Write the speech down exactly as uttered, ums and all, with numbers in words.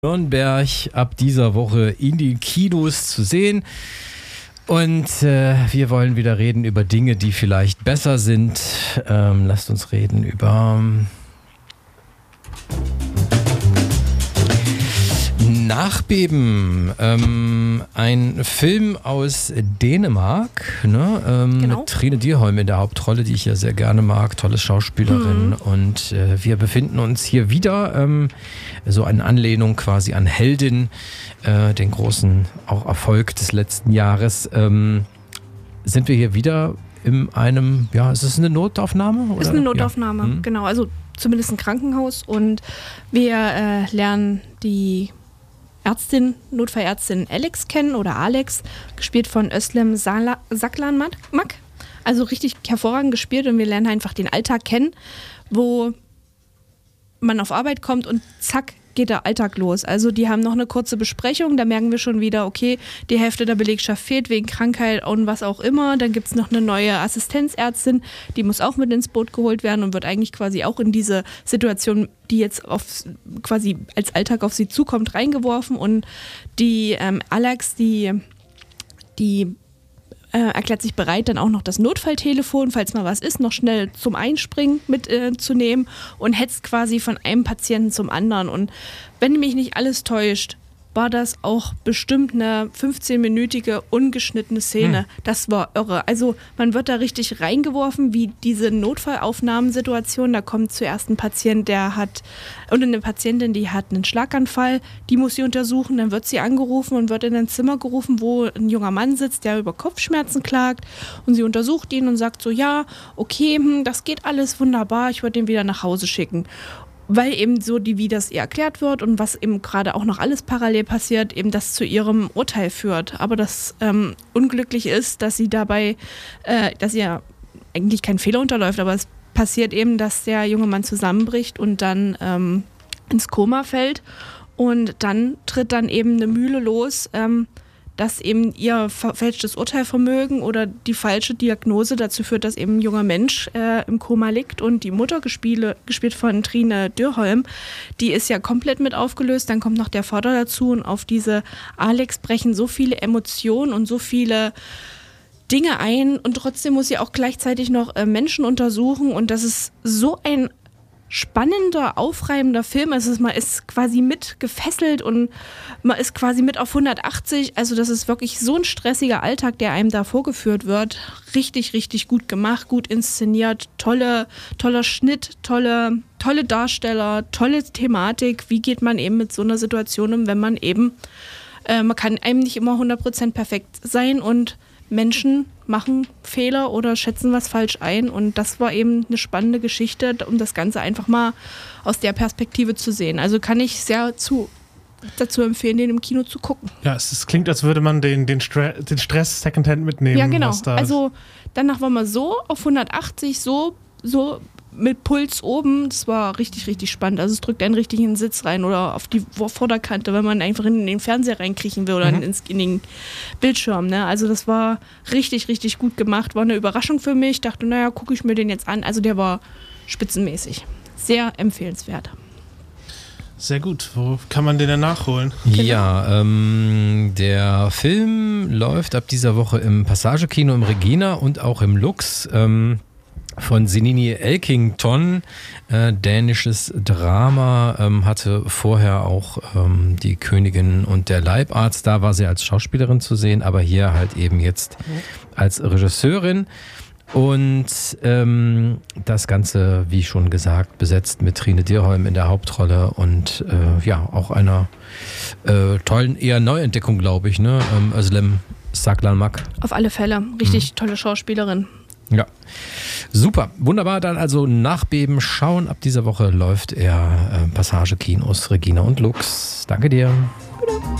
Nürnberg ab dieser Woche in die Kinos zu sehen. Und äh, wir wollen wieder reden über Dinge, die vielleicht besser sind. Ähm, lasst uns reden über ähm, Nachbeben. Ähm, ein Film aus Dänemark, ne? ähm, Genau. mit Trine Dyrholm in der Hauptrolle, die ich ja sehr gerne mag. Tolle Schauspielerin. Mhm. Und äh, wir befinden uns hier wieder, ähm, so eine Anlehnung quasi an Heldin, äh, den großen auch Erfolg des letzten Jahres. Ähm, sind wir hier wieder in einem, ja, ist es eine Notaufnahme? Oder? Ist eine Notaufnahme, ja. mhm. genau. Also zumindest ein Krankenhaus. Und wir äh, lernen die Ärztin, Notfallärztin Alex kennen oder Alex, gespielt von Özlem Saklanmak. Also richtig hervorragend gespielt und wir lernen einfach den Alltag kennen, wo man auf Arbeit kommt und zack, geht der Alltag los. Also die haben noch eine kurze Besprechung, da merken wir schon wieder, okay, die Hälfte der Belegschaft fehlt wegen Krankheit und was auch immer. Dann gibt es noch eine neue Assistenzärztin, die muss auch mit ins Boot geholt werden und wird eigentlich quasi auch in diese Situation, die jetzt auf, quasi als Alltag auf sie zukommt, reingeworfen. Und die ähm, Alex, die, die Äh, erklärt sich bereit, dann auch noch das Notfalltelefon, falls mal was ist, noch schnell zum Einspringen mitzunehmen äh, und hetzt quasi von einem Patienten zum anderen. Und wenn mich nicht alles täuscht, war das auch bestimmt eine fünfzehnminütige ungeschnittene Szene. Hm. Das war irre. Also man wird da richtig reingeworfen, wie diese Notfallaufnahmensituation. Da kommt zuerst ein Patient, der hat, und eine Patientin, die hat einen Schlaganfall, die muss sie untersuchen, dann wird sie angerufen und wird in ein Zimmer gerufen, wo ein junger Mann sitzt, der über Kopfschmerzen klagt, und sie untersucht ihn und sagt so, ja, okay, das geht alles wunderbar, ich würde ihn wieder nach Hause schicken. Weil eben so, die, wie das ihr erklärt wird und was eben gerade auch noch alles parallel passiert, eben das zu ihrem Urteil führt. Aber das ähm, unglücklich ist, dass sie dabei, äh, dass ihr eigentlich kein Fehler unterläuft, aber es passiert eben, dass der junge Mann zusammenbricht und dann ähm, ins Koma fällt. Und dann tritt dann eben eine Mühle los, ähm, dass eben ihr verfälschtes Urteilvermögen oder die falsche Diagnose dazu führt, dass eben ein junger Mensch äh, im Koma liegt. Und die Mutter, gespielt, gespielt von Trine Dyrholm, die ist ja komplett mit aufgelöst. Dann kommt noch der Vater dazu und auf diese Alex brechen so viele Emotionen und so viele Dinge ein. Und trotzdem muss sie auch gleichzeitig noch äh, Menschen untersuchen. Und das ist so ein spannender, aufreibender Film. Also man ist quasi mit gefesselt und man ist quasi mit auf hundertachtzig. Also das ist wirklich so ein stressiger Alltag, der einem da vorgeführt wird. Richtig, richtig gut gemacht, gut inszeniert, tolle, toller Schnitt, tolle, tolle Darsteller, tolle Thematik. Wie geht man eben mit so einer Situation um, wenn man eben, äh, man kann einem nicht immer hundert Prozent perfekt sein und Menschen machen Fehler oder schätzen was falsch ein, und das war eben eine spannende Geschichte, um das Ganze einfach mal aus der Perspektive zu sehen. Also kann ich sehr zu, dazu empfehlen, den im Kino zu gucken. Ja, es, es klingt, als würde man den, den, Stre- den Stress Secondhand mitnehmen. Ja, genau. Was da also danach war man so auf hundertachtzig, so, so mit Puls oben. Das war richtig, richtig spannend. Also es drückt einen richtig in den Sitz rein oder auf die Vorderkante, wenn man einfach in den Fernseher reinkriechen will oder mhm. ins, in den Bildschirm. Ne? Also das war richtig, richtig gut gemacht. War eine Überraschung für mich. Ich dachte, naja, gucke ich mir den jetzt an. Also der war spitzenmäßig. Sehr empfehlenswert. Sehr gut. Wo kann man den denn nachholen? Ja, ähm, der Film läuft ab dieser Woche im Passagekino im Regina und auch im Lux. Ähm, von Senini Elkington, äh, dänisches Drama, ähm, hatte vorher auch ähm, die Königin und der Leibarzt, da war sie als Schauspielerin zu sehen, aber hier halt eben jetzt als Regisseurin. Und ähm, das Ganze, wie schon gesagt, besetzt mit Trine Dyrholm in der Hauptrolle und äh, ja, auch einer äh, tollen, eher Neuentdeckung, glaube ich, ne? Ähm, Özlem Saklanmak. Auf alle Fälle, richtig mhm. tolle Schauspielerin. Ja, super, wunderbar. Dann also Nachbeben schauen. Ab dieser Woche läuft er äh, Passage Kinos, Regina und Lux. Danke dir.